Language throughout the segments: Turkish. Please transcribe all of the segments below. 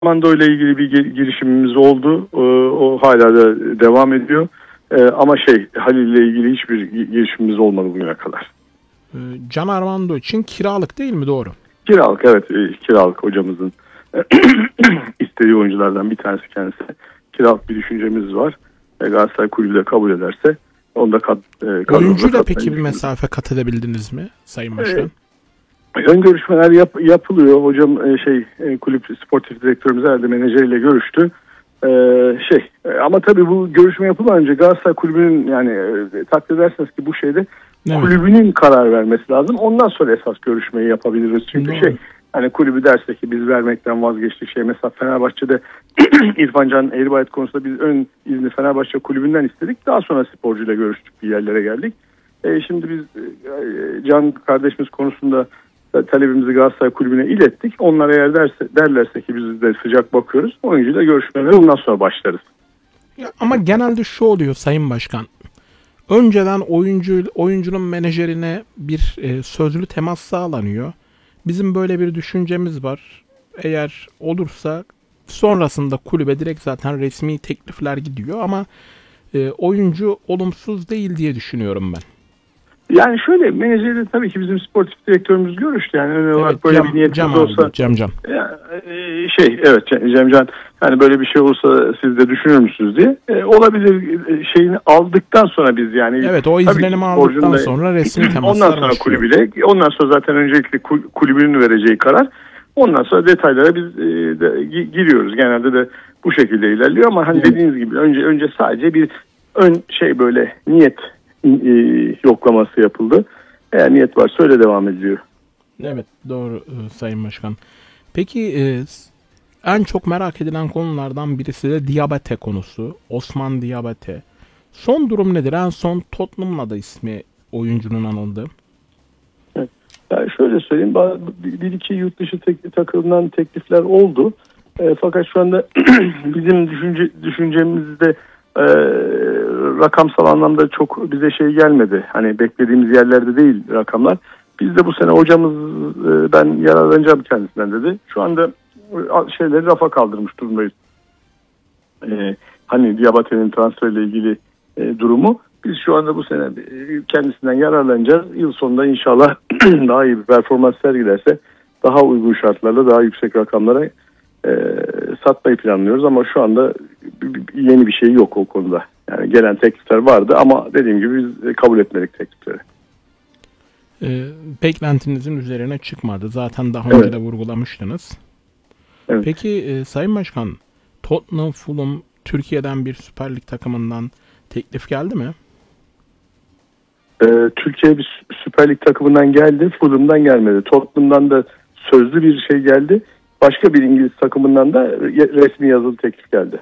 Armando ile ilgili bir girişimimiz oldu. O hala da devam ediyor. Ama Halil ile ilgili hiçbir girişimimiz olmadı bugüne kadar. Can Armando için kiralık değil mi? Doğru. Kiralık, evet. Kiralık hocamızın istediği oyunculardan bir tanesi kendisi. Kiralık bir düşüncemiz var. Galatasaray kulübü de kabul ederse onu da oyuncuyla peki bir mesafe kat edebildiniz mi Sayın Başkan? Ön görüşmeler yapılıyor. Hocam kulüp sportif direktörümüz herhalde menajeriyle görüştü. Ama tabii bu görüşme yapılmadan önce Galatasaray kulübünün takdir ederseniz ki bu şeyde kulübünün karar vermesi lazım. Ondan sonra esas görüşmeyi yapabiliriz. Çünkü kulübü derse ki biz vermekten vazgeçtik. Mesela Fenerbahçe'de İrfan Can Eğribayat konusunda biz ön izni Fenerbahçe kulübünden istedik. Daha sonra sporcuyla görüştük, bir yerlere geldik. Şimdi biz Can kardeşimiz konusunda talebimizi Galatasaray kulübüne ilettik. Onlar eğer derlerse ki biz de sıcak bakıyoruz, oyuncuyla görüşmelere ondan sonra başlarız. Ama genelde şu oluyor Sayın Başkan. Önceden oyuncunun menajerine bir sözlü temas sağlanıyor. Bizim böyle bir düşüncemiz var. Eğer olursa sonrasında kulübe direkt zaten resmi teklifler gidiyor ama oyuncu olumsuz değil diye düşünüyorum ben. Menajerle tabii ki bizim sportif direktörümüz görüştü. Evet, böyle bir niyetimiz olsa. Cemcan. Cemcan böyle bir şey olursa siz de düşünür müsünüz diye. Olabilir şeyini aldıktan sonra biz Evet, o izlenimi aldıktan sonra resmi temaslar ondan sonra kulübüyle. Ondan sonra zaten öncelikle kulübünün vereceği karar. Ondan sonra detaylara biz giriyoruz. Genelde de bu şekilde ilerliyor ama dediğiniz gibi önce sadece bir böyle niyet yoklaması yapıldı. Eğer niyet varsa öyle devam ediyor. Evet, doğru Sayın Başkan. Peki en çok merak edilen konulardan birisi de Diabate konusu. Osman Diabate. Son durum nedir? En son Tottenham'la da ismi oyuncunun anıldı. Evet. Şöyle söyleyeyim. Bir iki yurt dışı takımdan teklifler oldu. Fakat şu anda bizim düşüncemizde rakamsal anlamda çok bize gelmedi. Beklediğimiz yerlerde değil rakamlar. Biz de bu sene hocamız ben yararlanacağım kendisinden dedi. Şu anda şeyleri rafa kaldırmış durumdayız. Diabate'nin transferle ilgili durumu. Biz şu anda bu sene kendisinden yararlanacağız. Yıl sonunda inşallah daha iyi bir performans sergilerse daha uygun şartlarla daha yüksek rakamlara satmayı planlıyoruz ama şu anda yeni bir şey yok o konuda. Gelen teklifler vardı ama dediğim gibi biz kabul etmedik teklifleri. Beklentinizin üzerine çıkmadı. Zaten daha önce de vurgulamıştınız. Evet. Peki Sayın Başkan, Tottenham, Fulham, Türkiye'den bir Süper Lig takımından teklif geldi mi? Türkiye bir Süper Lig takımından geldi. Fulham'dan gelmedi. Tottenham'dan da sözlü bir şey geldi. Başka bir İngiliz takımından da resmi yazılı teklif geldi.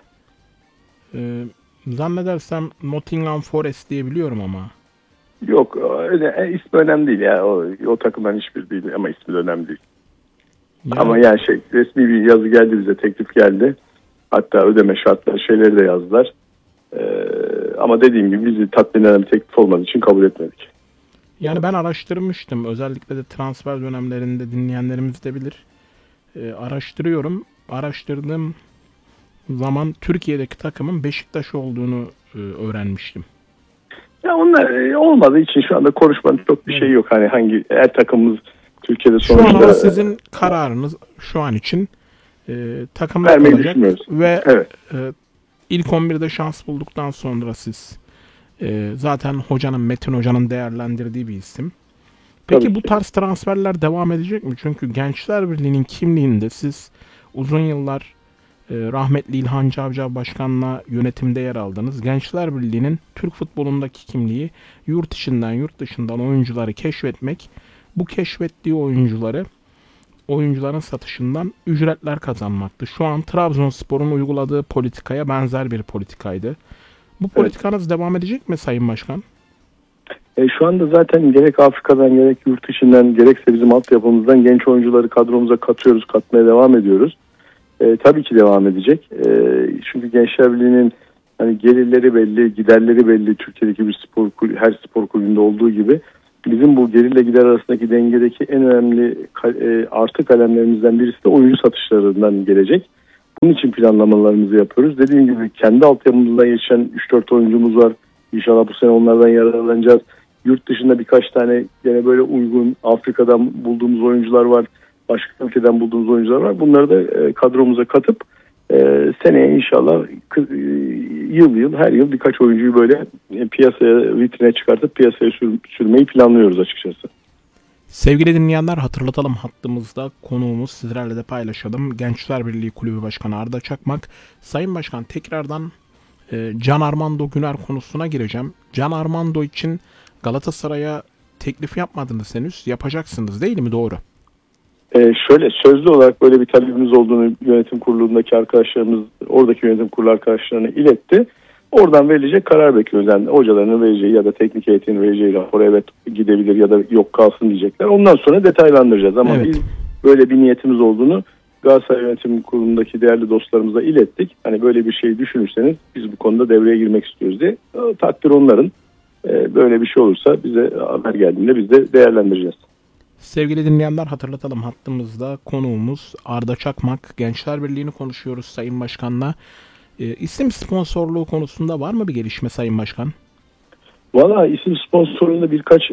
Zannedersem Nottingham Forest diye biliyorum ama. Yok, ismi önemli değil ya. O takımdan hiçbir değil ama ismi de önemli değil. Ama resmi bir yazı geldi bize, teklif geldi. Hatta ödeme şartları şeyleri de yazdılar. Ama dediğim gibi bizi tatmin eden bir teklif olmadığı için kabul etmedik. Ben araştırmıştım. Özellikle de transfer dönemlerinde dinleyenlerimiz de bilir. Araştırıyorum. Araştırdığım zaman Türkiye'deki takımın Beşiktaş olduğunu öğrenmiştim. Onlar olmadığı için şu anda konuşmanın çok bir şey yok. Her takımımız Türkiye'de sonuçta... Şu an sizin kararınız şu an için takımda kalacak ve ilk 11'de şans bulduktan sonra siz zaten Metin Hoca'nın değerlendirdiği bir isim. Peki bu tarz transferler devam edecek mi? Çünkü Gençler Birliği'nin kimliğinde siz uzun yıllar rahmetli İlhan Cavcav Başkan'la yönetimde yer aldınız. Gençler Birliği'nin Türk futbolundaki kimliği yurt içinden yurt dışından oyuncuları keşfetmek, bu keşfettiği oyuncuların satışından ücretler kazanmaktı. Şu an Trabzonspor'un uyguladığı politikaya benzer bir politikaydı. Bu politikanız devam edecek mi Sayın Başkan? Şu anda zaten gerek Afrika'dan gerek yurt dışından gerekse bizim altyapımızdan genç oyuncuları kadromuza katmaya devam ediyoruz. Tabii ki devam edecek. Çünkü Gençler Birliği'nin gelirleri belli, giderleri belli. Türkiye'deki bir her spor kulübünde olduğu gibi bizim bu gelirle gider arasındaki dengedeki en önemli artı kalemlerimizden birisi de oyuncu satışlarından gelecek. Bunun için planlamalarımızı yapıyoruz. Dediğim gibi kendi altyapımızdan yetişen 3-4 oyuncumuz var. İnşallah bu sene onlardan yararlanacağız. Yurt dışında birkaç tane gene böyle uygun Afrika'dan bulduğumuz oyuncular var. Başka ülkeden bulduğumuz oyuncular var. Bunları da kadromuza katıp seneye inşallah yıl her yıl birkaç oyuncuyu böyle piyasaya, vitrine çıkartıp piyasaya sürmeyi planlıyoruz açıkçası. Sevgili dinleyenler, hatırlatalım, hattımızda konuğumuz, sizlerle de paylaşalım. Gençler Birliği Kulübü Başkanı Arda Çakmak. Sayın Başkan, tekrardan Can Armando Güner konusuna gireceğim. Can Armando için Galatasaray'a teklif yapmadınız henüz. Yapacaksınız değil mi? Doğru. Şöyle sözlü olarak böyle bir talebimiz olduğunu yönetim kurulundaki arkadaşlarımız, oradaki yönetim kurulu arkadaşlarına iletti. Oradan verilecek karar bekliyoruz. Yani hocalarının vereceği ya da teknik heyetinin vereceği rapor, evet gidebilir ya da yok kalsın diyecekler. Ondan sonra detaylandıracağız. Ama evet, biz böyle bir niyetimiz olduğunu Galatasaray Yönetim Kurulu'ndaki değerli dostlarımıza ilettik. Hani böyle bir şey düşünürseniz biz bu konuda devreye girmek istiyoruz diye. Takdir onların. Böyle bir şey olursa bize haber geldiğinde biz de değerlendireceğiz. Sevgili dinleyenler, hatırlatalım, hattımızda konuğumuz Arda Çakmak. Gençler Birliği'ni konuşuyoruz Sayın Başkan'la. İsim sponsorluğu konusunda var mı bir gelişme Sayın Başkan? Valla isim sponsorluğunda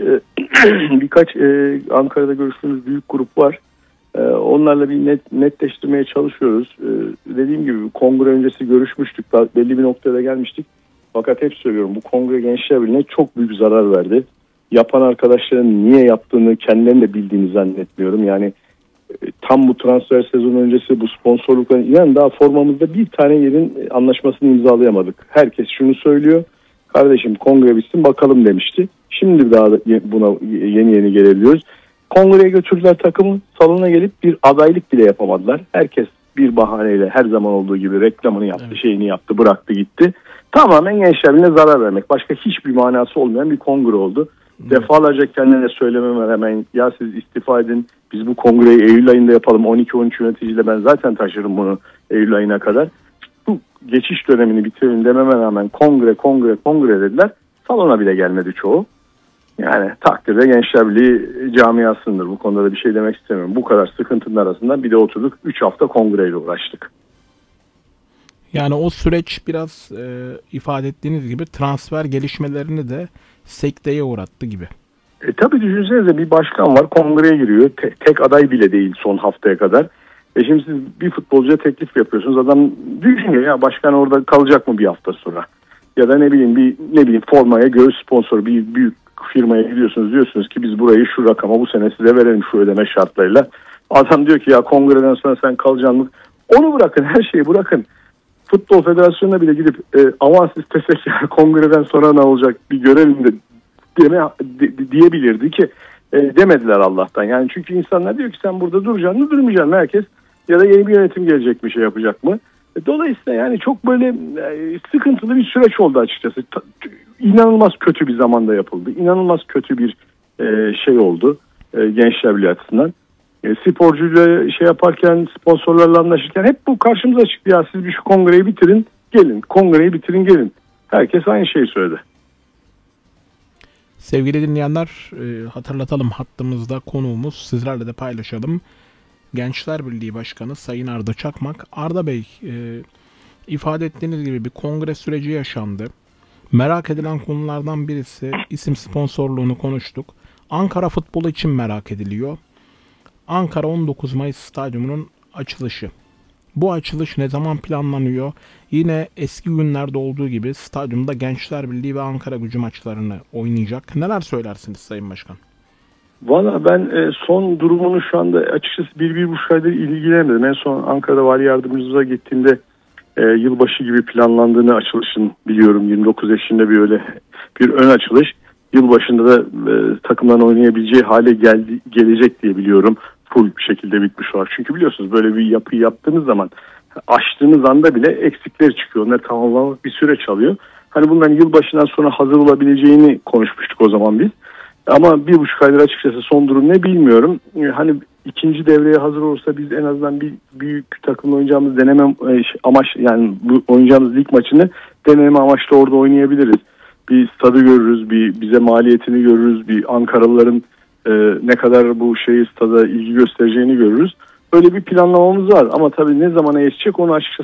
birkaç Ankara'da görüştüğümüz büyük grup var. Onlarla bir netleştirmeye çalışıyoruz. Dediğim gibi kongre öncesi görüşmüştük. Belli bir noktaya gelmiştik. Fakat hep söylüyorum, bu kongre Gençler Birliği'ne çok büyük zarar verdi. Yapan arkadaşların niye yaptığını kendilerinin de bildiğini zannetmiyorum. Yani tam bu transfer sezonu öncesi bu sponsorlukların, yani daha formamızda bir tane yerin anlaşmasını imzalayamadık. Herkes şunu söylüyor: kardeşim kongre bitsin bakalım demişti. Şimdi daha buna yeni gelebiliyoruz. Kongreye götürdüler takımı, salona gelip bir adaylık bile yapamadılar. Herkes bir bahaneyle her zaman olduğu gibi reklamını yaptı, evet, şeyini yaptı, bıraktı gitti. Tamamen Gençler Birliği'ne zarar vermek. Başka hiçbir manası olmayan bir kongre oldu. Evet. Defalarca kendine söylememe rağmen ya siz istifa edin, biz bu kongreyi Eylül ayında yapalım. 12-13 yöneticiyle ben zaten taşırım bunu Eylül ayına kadar. Bu geçiş dönemini bitirelim dememe rağmen kongre dediler. Salona bile gelmedi çoğu. Yani takdirde Gençler Birliği camiasındır. Bu konuda da bir şey demek istemiyorum. Bu kadar sıkıntının arasından bir de oturduk 3 hafta kongreyle uğraştık. Yani o süreç biraz ifade ettiğiniz gibi transfer gelişmelerini de sekteye uğrattı gibi. Tabii düşünsenize, bir başkan var, kongreye giriyor. Tek aday bile değil son haftaya kadar. Şimdi siz bir futbolcuya teklif yapıyorsunuz. Adam düşünüyor ya, başkan orada kalacak mı bir hafta sonra? Ya da ne bileyim formaya göre sponsor bir büyük firmaya gidiyorsunuz, diyorsunuz ki biz burayı şu rakama bu sene size verelim şu ödeme şartlarıyla. Adam diyor ki ya kongreden sonra sen kalacaksın mı? Onu bırakın, her şeyi bırakın. Futbol Federasyonu'na bile gidip avans istesek ya kongreden sonra ne olacak bir görelim de diyebilirdi ki demediler Allah'tan. Yani çünkü insanlar diyor ki sen burada duracaksın mı durmayacaksın mı, herkes ya da yeni bir yönetim gelecek bir şey yapacak mı? Dolayısıyla yani çok böyle sıkıntılı bir süreç oldu açıkçası. İnanılmaz kötü bir zamanda yapıldı. İnanılmaz kötü bir şey oldu Gençler Birliği açısından. Sporcuyla şey yaparken, sponsorlarla anlaşırken hep bu karşımıza çıktı. Ya siz bir şu kongreyi bitirin gelin. Kongreyi bitirin gelin. Herkes aynı şeyi söyledi. Sevgili dinleyenler, hatırlatalım, hattımızda konuğumuz, sizlerle de paylaşalım. Gençler Birliği Başkanı Sayın Arda Çakmak. Arda Bey, ifade ettiğiniz gibi bir kongre süreci yaşandı. Merak edilen konulardan birisi, isim sponsorluğunu konuştuk. Ankara futbolu için merak ediliyor. Ankara 19 Mayıs Stadyumu'nun açılışı. Bu açılış ne zaman planlanıyor? Yine eski günlerde olduğu gibi stadyumda Gençler Birliği ve Ankaragücü maçlarını oynayacak. Neler söylersiniz Sayın Başkan? Valla ben son durumunu şu anda açıkçası bir buçuk aydır ilgilenemedim. En son Ankara'da vali yardımcımıza gittiğimde yılbaşı gibi planlandığını, açılışın biliyorum 29 yaşında bir ön açılış. Yılbaşında da takımların oynayabileceği hale gelecek diye biliyorum. Full bir şekilde bitmiş var. Çünkü biliyorsunuz böyle bir yapıyı yaptığınız zaman açtığınız anda bile eksikler çıkıyor. Onlar tamamlamak bir süreç alıyor. Hani bunların yılbaşından sonra hazır olabileceğini konuşmuştuk o zaman biz. Ama bir buçuk aydır açıkçası son durum ne bilmiyorum. Hani ikinci devreye hazır olursa biz en azından bir büyük takımla oynayacağımız deneme amaç, yani bu oynayacağımız lig maçını deneme amaçlı orada oynayabiliriz. Bir stadı görürüz, bize maliyetini görürüz, bir Ankaralıların ne kadar bu stada ilgi göstereceğini görürüz. Öyle bir planlamamız var ama tabii ne zamana yetişecek onu açıkçası